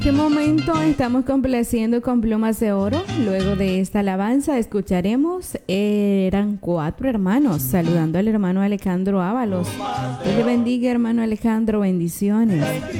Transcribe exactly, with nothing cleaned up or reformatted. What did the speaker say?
¿Qué momento estamos complaciendo con plumas de oro? Luego de esta alabanza escucharemos Eran Cuatro Hermanos, saludando al hermano Alejandro Ábalos. Dios le bendiga, hermano Alejandro, bendiciones.